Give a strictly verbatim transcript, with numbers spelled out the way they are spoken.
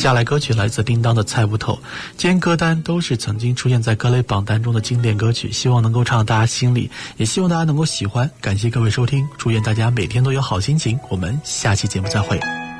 接下来歌曲来自叮当的《猜不透》，今天歌单都是曾经出现在歌雷榜单中的经典歌曲，希望能够唱到大家心里，也希望大家能够喜欢。感谢各位收听，祝愿大家每天都有好心情，我们下期节目再会。